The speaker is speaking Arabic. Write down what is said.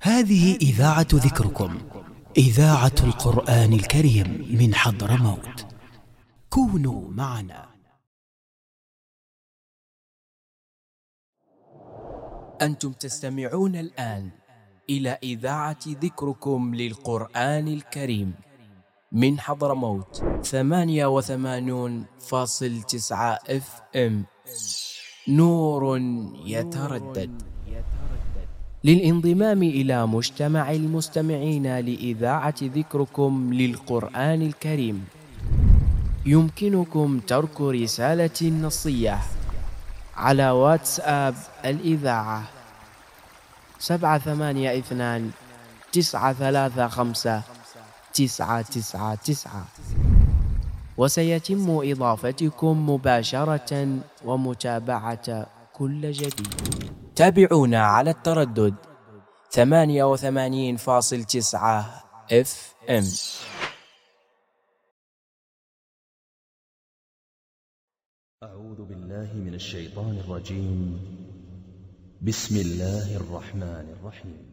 هذه إذاعة ذكركم، إذاعة القرآن الكريم من حضرموت. كونوا معنا. أنتم تستمعون الآن إلى إذاعة ذكركم للقرآن الكريم من حضرموت 88.9 FM. نور يتردد. للانضمام إلى مجتمع المستمعين لإذاعة ذكركم للقرآن الكريم يمكنكم ترك رسالة نصية على واتساب الإذاعة 782-935-999، وسيتم إضافتكم مباشرة ومتابعة كل جديد. تابعونا على التردد 88.9 FM. أعوذ بالله من الشيطان الرجيم. بسم الله الرحمن الرحيم.